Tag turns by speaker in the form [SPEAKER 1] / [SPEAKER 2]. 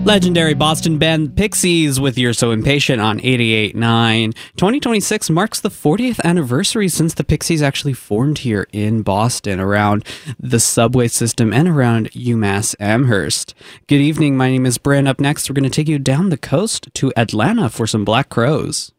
[SPEAKER 1] Legendary Boston band Pixies with You're So Impatient on 88.9. 2026 marks the 40th anniversary since the Pixies actually formed here in Boston around the subway system and around UMass Amherst. Good evening, my name is Bryn. Up next, we're going to take you down the coast to Atlanta for some Black Crowes.